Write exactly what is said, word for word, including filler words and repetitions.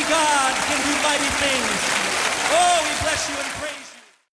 God can do mighty things. Oh, we bless you and praise you.